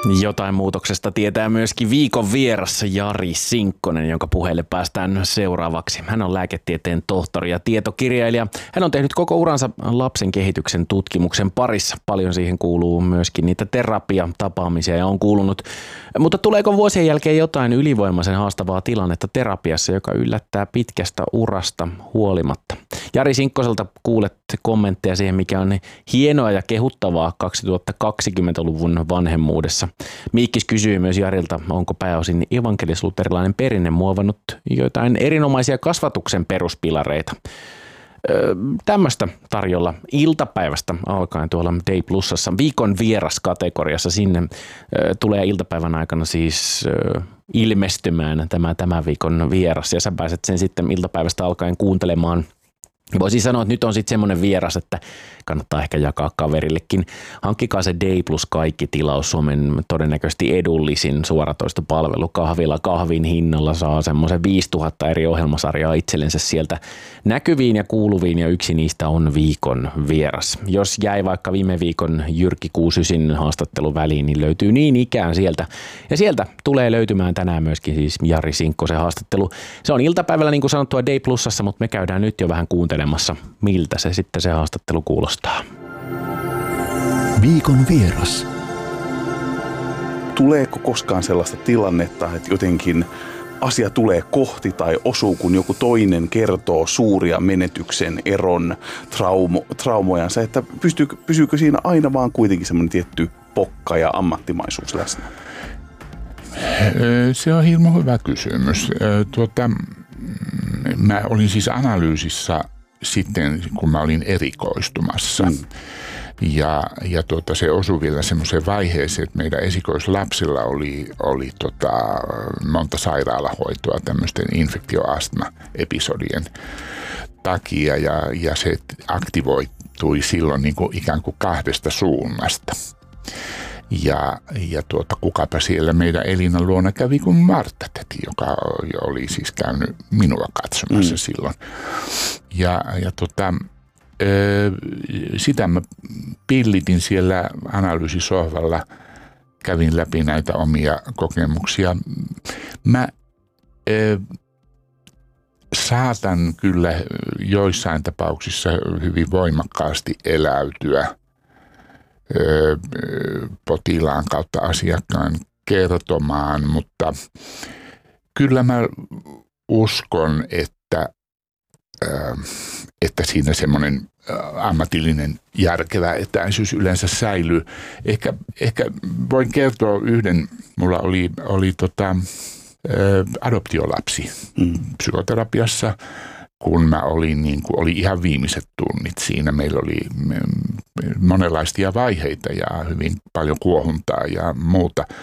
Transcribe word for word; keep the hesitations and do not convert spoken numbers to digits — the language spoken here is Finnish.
Jotain muutoksesta tietää myöskin viikon vieras Jari Sinkkonen, jonka puheelle päästään seuraavaksi. Hän on lääketieteen tohtori ja tietokirjailija. Hän on tehnyt koko uransa lapsen kehityksen tutkimuksen parissa. Paljon siihen kuuluu myöskin niitä terapiatapaamisia ja on kuulunut. Mutta tuleeko vuosien jälkeen jotain ylivoimaisen haastavaa tilannetta terapiassa, joka yllättää pitkästä urasta huolimatta? Jari Sinkkoselta kuulet kommentteja siihen, mikä on hienoa ja kehuttavaa kaksituhattakaksikymmentäluvun vanhemmuudessa. Miikkis kysyy myös Jarilta, onko pääosin evankelis-luterilainen perinne muovannut joitain erinomaisia kasvatuksen peruspilareita. Öö, tämmöistä tarjolla iltapäivästä alkaen tuolla Day Plusassa viikon vieras kategoriassa. Sinne öö, tulee iltapäivän aikana siis öö, ilmestymään tämä tämän viikon vieras ja sä pääset sen sitten iltapäivästä alkaen kuuntelemaan. Voisin sanoa, että nyt on sitten semmoinen vieras, että kannattaa ehkä jakaa kaverillekin. Hankkikaa se Day Plus kaikki tilaus, Suomen todennäköisesti edullisin suoratoistopalvelu. Kahvilla kahvin hinnalla saa semmoisen viisituhatta eri ohjelmasarjaa itsellensä sieltä näkyviin ja kuuluviin, ja yksi niistä on viikon vieras. Jos jäi vaikka viime viikon Jyrki Kuusysin haastattelu väliin, niin löytyy niin ikään sieltä. Ja sieltä tulee löytymään tänään myöskin siis Jari Sinkkosen haastattelu. Se on iltapäivällä niin kuin sanottua Day Plusassa, mutta me käydään nyt jo vähän kuuntelemassa, miltä se sitten se haastattelu kuulostaa. Viikon vieras. Tuleeko koskaan sellaista tilannetta, että jotenkin asia tulee kohti tai osuu, kun joku toinen kertoo suuria menetyksen, eron, traumo, traumojansa, että pystyykö, pysyykö siinä aina vaan kuitenkin semmoinen tietty pokka ja ammattimaisuus läsnä? Se on hirmu hyvä kysymys. Tuota, mä olin siis analyysissä sitten, kun mä olin erikoistumassa. Mm. Ja, ja tuota, se osui vielä semmoiseen vaiheeseen, että meidän esikoislapsilla oli, oli tota, monta sairaalahoitoa tämmöisten infektioastma-episodien takia. Ja, ja se aktivoitui silloin niin kuin ikään kuin kahdesta suunnasta. Ja, ja tuota, kukapa siellä meidän Elinan luona kävi kuin Martta täti, joka oli siis käynyt minua katsomassa mm. silloin. Ja, ja tota, sitä mä pillitin siellä analyysisohvalla, kävin läpi näitä omia kokemuksia. Mä ö, saatan kyllä joissain tapauksissa hyvin voimakkaasti eläytyä ö, potilaan kautta asiakkaan kertomaan, mutta kyllä mä uskon, että että siinä semmoinen ammatillinen järkevä etäisyys yleensä säilyy. Ehkä, ehkä voin kertoa yhden, mulla oli, oli tota, adoptiolapsi mm. psykoterapiassa, kun mä olin, niin kuin, oli ihan viimeiset tunnit siinä. Meillä oli monenlaisia vaiheita ja hyvin paljon kuohuntaa ja muuta.